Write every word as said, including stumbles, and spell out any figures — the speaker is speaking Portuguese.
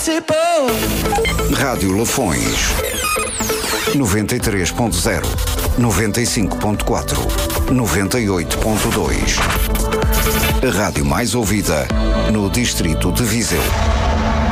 Rádio Lafões noventa e três ponto zero, noventa e cinco ponto quatro, noventa e oito ponto dois. A rádio mais ouvida no distrito de Viseu.